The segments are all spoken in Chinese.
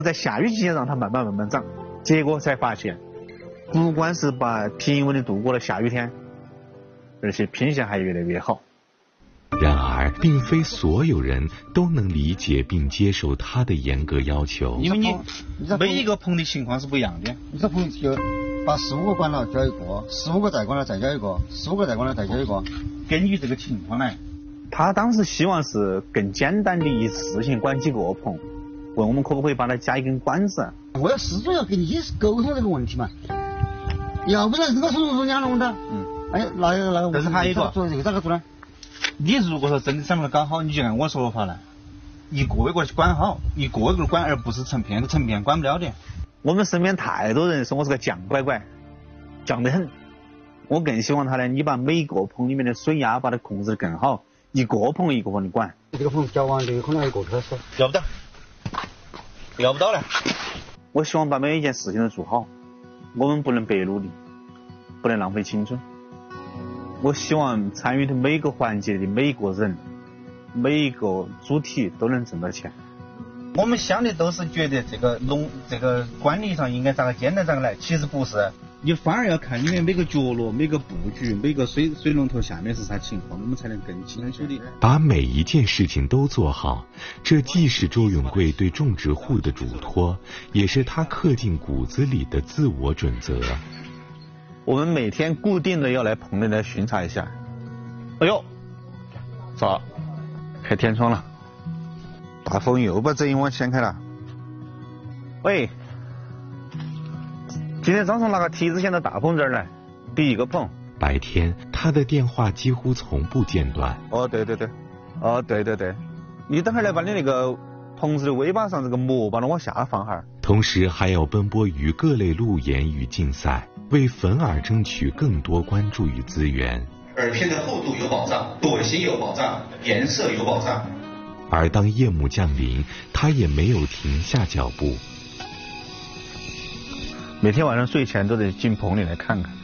在下雨期间让它慢慢长，结果才发现，不光是把平稳的度过了下雨天，而且品相还越来越好。 然而，并非所有人都能理解并接受他的严格要求。 因为你每一个棚的情况是不一样的。 你这棚就把15个关了浇一个，15个再关了再浇一个，15个再关了再浇一个， 根据这个情况来。他当时希望是更简单的一次性管几个棚，问我们可不可以帮他加一根管子。 我要始终要跟你沟通这个问题嘛，要不然这个从讲弄的。哎，那个。 但是还有一个， 做这个咋个做呢？ 你如果说真的想把它搞好，你就按我说法来，一个一个去管好，一个一个管，而不是成片管不了的。我们身边太多人说我是个犟乖乖，犟得很。我更希望他呢，你把每个棚里面的水压把它控制得更好，一个棚一个棚的管。 这个棚浇完就有可能一个开始。 要不到了。我希望把每一件事情都做好，我们不能白努力，不能浪费青春。我希望参与的每个环节的每一个人，每一个主体都能挣到钱。我们想的都是觉得这个管理上应该咋个简单咋个来，其实不是，你反而要看里面每个角落、每个布局、每个水龙头下面是啥情况，我们才能更清楚的把每一件事情都做好。这既是周永贵对种植户的嘱托，也是他刻进骨子里的自我准则。 我们每天固定的要来棚里来巡查一下。哎呦，咋开天窗了？大风又把这一网掀开了。喂，今天早上拿个梯子掀到大棚这儿来，第一个棚。 白天他的电话几乎从不间断。 哦，对，你等会儿来把你那个棚子的尾巴上这个膜把它往下放哈。 同时还要奔波于各类路演与竞赛，为粉耳争取更多关注与资源。 耳片的厚度有保障，朵型有保障，颜色有保障。 而当夜幕降临，他也没有停下脚步。 每天晚上睡前都得进棚里来看看，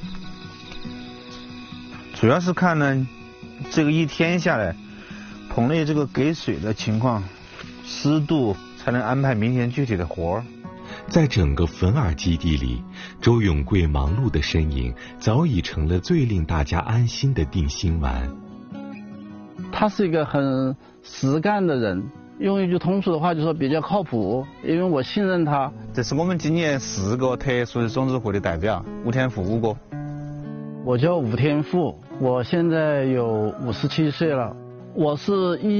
主要是看呢，这个一天下来，棚内这个给水的情况、湿度，才能安排明天具体的活儿。 在整个粉耳基地里，周永贵忙碌的身影早已成了最令大家安心的定心丸。 他是一个很实干的人，用一句通俗的话就说比较靠谱，因为我信任他。 这是我们今年4个特殊的种植户的代表，吴天富5哥。 我叫吴天富，我现在有57岁了。我是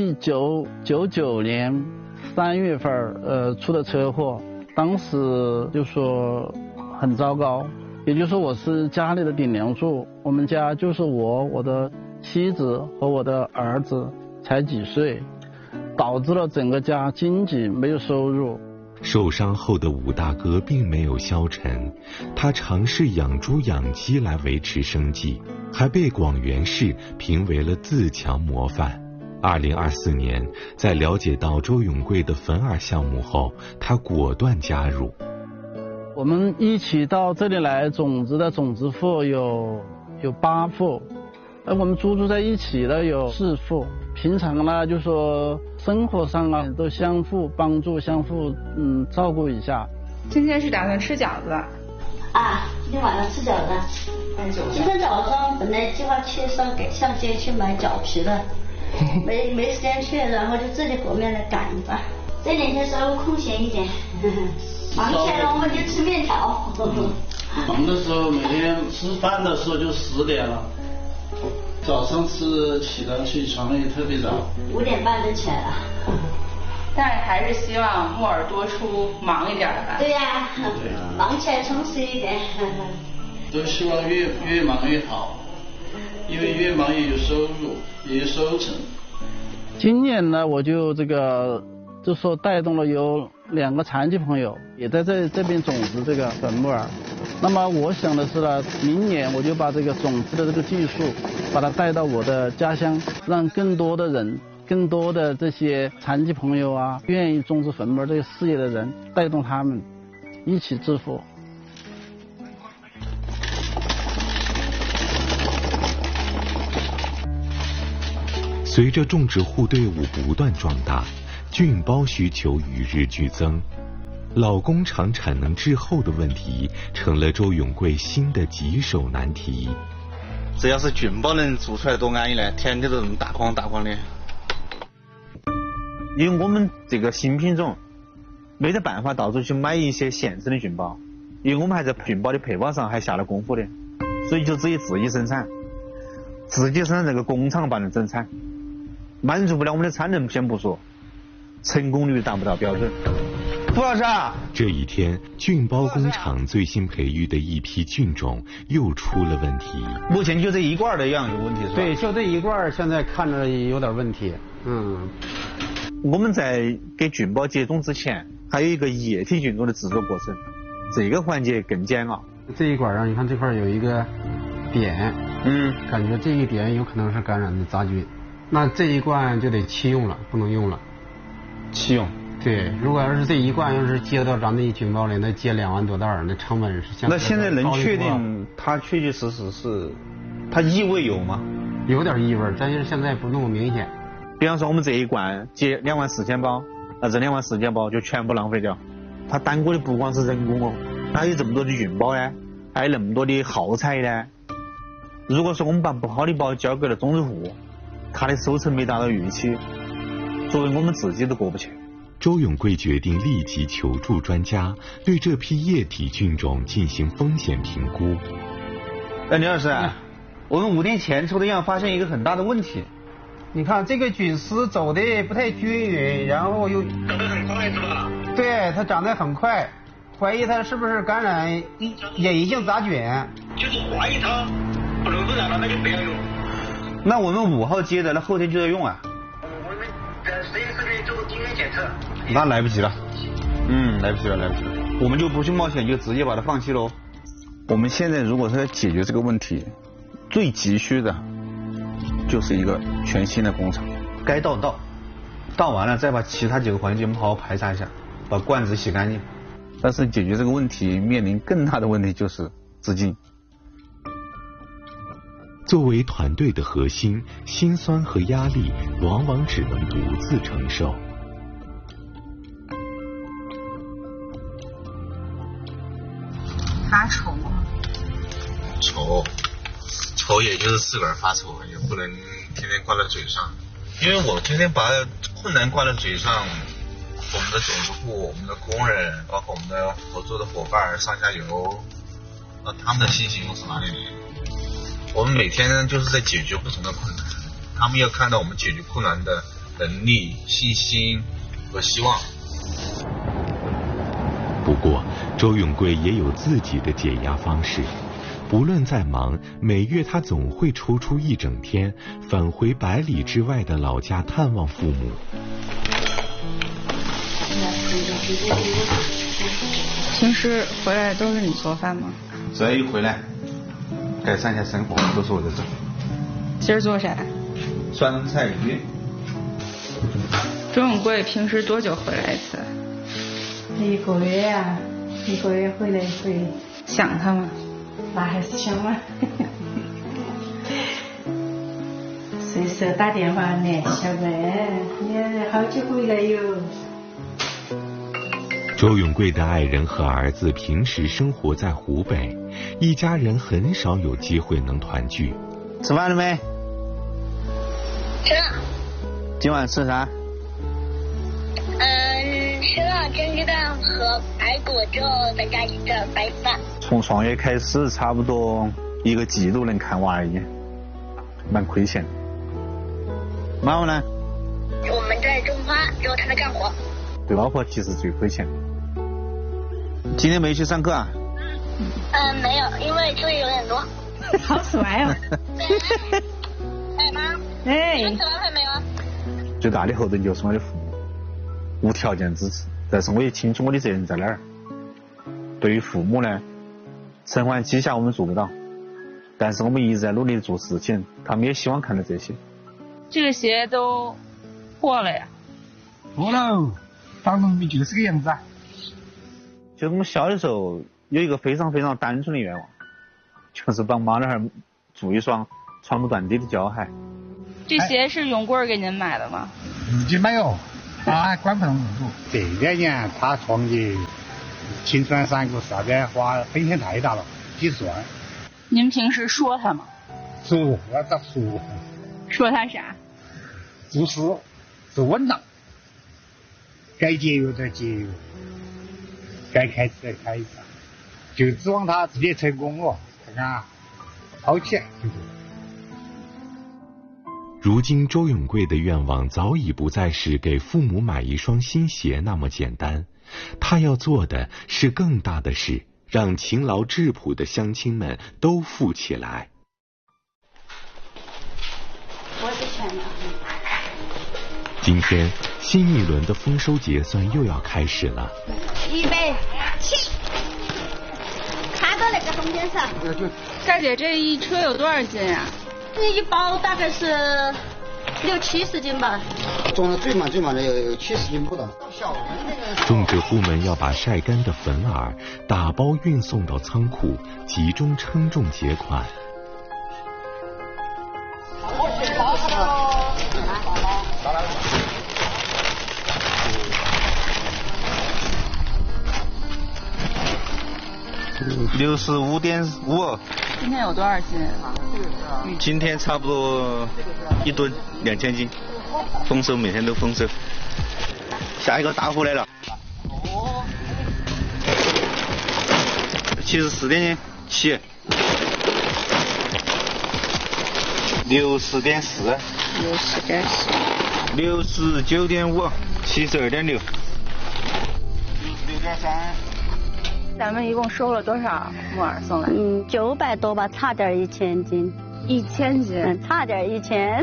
1999年3月份出的车祸，当时就说很糟糕，也就是说我是家里的顶梁柱，我们家就是我的妻子和我的儿子才几岁，导致了整个家经济没有收入。 受伤后的武大哥并没有消沉，他尝试养猪养鸡来维持生计，还被广元市评为了自强模范。2024年，在了解到周永贵的粉耳项目后，他果断加入。 我们一起到这里来种植的种植户有8户，而我们住在一起的有4户。平常呢，就说生活上啊都相互帮助、相互照顾一下。 今天是打算吃饺子啊？今天晚上吃饺子。今天早上本来计划去上街去买饺皮的，没时间去，然后就自己和面来赶一把。这2天稍微空闲一点，忙起来了我们就吃面条。 忙的时候每天吃饭的时候就10点了。早上起床也特别早 ，5点半就起来了。 但是还是希望木耳多出，忙一点吧。 对呀，忙起来充实一点。 都希望越忙越好，因为越忙也有收入，也有收成。 今年呢，我就就说带动了有2个残疾朋友，也在这边种植这个粉木耳。那么我想的是呢，明年我就把这个种植的这个技术，把它带到我的家乡，让更多的人、更多的这些残疾朋友啊，愿意种植粉木耳这个事业的人，带动他们一起致富。 随着种植户队伍不断壮大，菌孢需求与日俱增， 老工厂产能滞后的问题成了周永贵新的棘手难题。 这要是菌包能做出来多安逸呢，天天都这么大筐大筐的。因为我们这个新品种没得办法到处去买一些现成的菌包，因为我们还在菌包的配方上还下了功夫的，所以就只有自己生产。自己生产这个工厂把人整产，满足不了我们的产能先不说，成功率达不到标准。傅老师啊， 这一天，菌包工厂最新培育的一批菌种又出了问题。 目前就这一罐的样有问题是吧？ 对，就这一罐现在看着有点问题。 我们在给菌包接种之前，还有一个液体菌种的制作过程，这个环节更煎熬。 这一管上，你看这块有一个点，感觉这一点有可能是感染的杂菌，那这一罐就得弃用了，不能用了。 弃用。 对，如果要是这一罐要是接到咱这一菌包里，那接2万多袋，那成本是相对。 那现在能确定它确确实实是它异味有吗？ 有点异味，但是现在不那么明显。 比方说我们这一罐接24000包，那这24000包就全部浪费掉。它耽搁的不光是人工哦，还有这么多的菌包呢，还有那么多的耗材呢。如果说我们把不好的包交给了种植户，它的收成没达到预期，作为我们自己都过不去。 周永贵决定立即求助专家，对这批液体菌种进行风险评估。 李老师，我们5天前抽的样发现一个很大的问题。 你看这个菌丝走的不太均匀，然后又长得很快是吧？ 对，它长得很快，怀疑它是不是感染隐性杂菌。 就是怀疑它，不能不然了那就不要用。 那我们5号接的，那后天就要用啊？ 我们在实验室里做经验检测。 那来不及了。来不及了。我们就不去冒险，就直接把它放弃喽。我们现在如果是要解决这个问题，最急需的就是一个全新的工厂，该倒完了再把其他几个环节我们好好排查一下，把罐子洗干净。但是解决这个问题面临更大的问题就是资金。 作为团队的核心，辛酸和压力往往只能独自承受。 发愁吗？ 愁也就是自个儿发愁，也不能天天挂在嘴上。因为我天天把困难挂在嘴上，我们的种子户、我们的工人，包括我们的合作的伙伴上下游，那他们的信心又是哪里来？我们每天就是在解决不同的困难，他们要看到我们解决困难的能力、信心和希望。 不过，周永贵也有自己的解压方式。不论再忙，每月他总会抽出1整天，返回100里之外的老家探望父母。 平时回来都是你做饭吗？ 只要一回来，改善一下生活都是我在做。 今儿做啥？ 酸菜鱼。 周永贵平时多久回来一次 ？1个月啊，1个月回来一回。 想他吗？ 那还是想嘛。随时打电话联系呗，你好久回来哟。 周永贵的爱人和儿子平时生活在湖北，一家人很少有机会能团聚。 吃饭了没？ 吃了。 今晚吃啥？ 吃了蒸鸡蛋和排骨，之后再加一个白饭。 从创业开始，差不多1个季度能看娃而已，蛮亏钱的。妈妈呢？ 我们在种花，之后他在干活。 对老婆其实最亏钱。今天没去上课啊？ 没有，因为作业有点多。 好帅哦！ 哎妈， 哎， 吃完饭没有？ 最大的后盾就是我的父母，无条件支持。但是我也清楚我的责任在哪儿。对于父母呢，承欢膝下我们做不到，但是我们一直在努力的做事情，他们也希望看到这些。 这个鞋都破了呀？ 破了，当农民就是个样子啊。 就是我们小的时候有一个非常非常单纯的愿望，就是帮妈那儿做一双穿不断底的胶鞋。 这鞋是永贵给您买的吗？ 已经没有，他还管不上入。这2年他创业青砖3个啥子花风险太大了，几十万。 您平时说他吗？ 说，要咋说？ 说他啥？ 做事是稳当，该节约再节约，该开再开，就指望他自己成功了，看看好起来就对。 如今周永贵的愿望早已不再是给父母买一双新鞋那么简单，他要做的是更大的事，让勤劳质朴的乡亲们都富起来。今天新一轮的丰收结算又要开始了。 预备起，看到那个中间上。 大姐，这一车有多少斤啊？ 这一包大概是60-70斤吧。 装的最满的有70斤不等。 种植户们要把晒干的粉饵打包运送到仓库，集中称重结款。 65.5。 今天有多少斤？ 今天差不多1吨2000斤，丰收，每天都丰收。下一个大货来了，74.7，60.4，69.5，72.6，6.3。 咱们一共收了多少木耳送来 ？900多吧，差点1000斤。 1000斤？ 差点1000。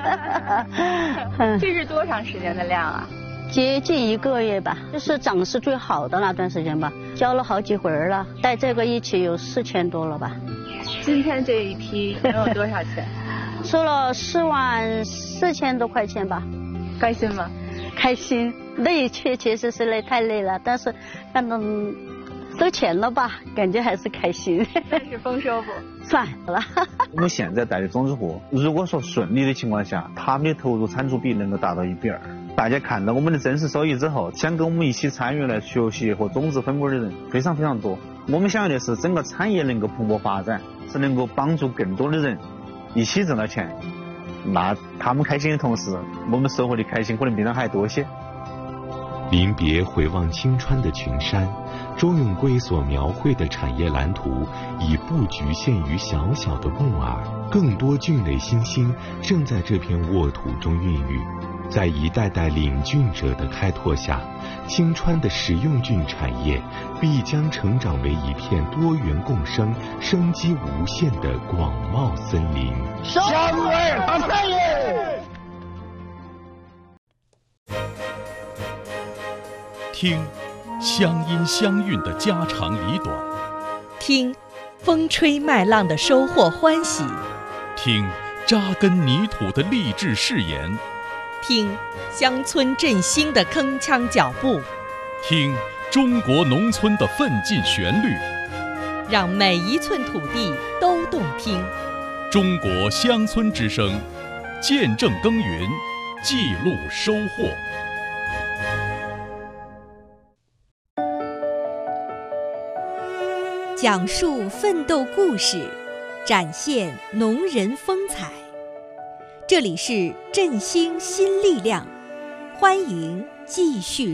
这是多长时间的量啊？ 接近1个月吧，就是长势最好的那段时间吧，交了好几回了，带这个一起有4000多了吧。 今天这一批能有多少钱？ 收了44000多块钱吧。 开心吗？ 开心，累确实是累，太累了，但是看到收钱了吧，感觉还是开心。 算是丰收不？ 算了。 我们现在带的种子户，如果说顺利的情况下，他们的投入产出比能够达到1比2。大家看到我们的真实收益之后，想跟我们一起参与来学习和种子分管的人非常非常多。我们想要的是整个产业能够蓬勃发展，是能够帮助更多的人一起挣到钱。那他们开心的同时，我们收获的开心可能比他还多些。 临别回望青川的群山，周永贵所描绘的产业蓝图已不局限于小小的木耳，更多菌类新星正在这片沃土中孕育。在一代代领菌者的开拓下，青川的食用菌产业必将成长为一片多元共生、生机无限的广袤森林。 香味大产业。 听乡音乡韵的家长里短， 听风吹麦浪的收获欢喜， 听扎根泥土的励志誓言， 听乡村振兴的铿锵脚步， 听中国农村的奋进旋律， 让每一寸土地都动听。 中国乡村之声，见证耕耘，记录收获。 讲述奋斗故事，展现农人风采。这里是振兴新力量，欢迎继续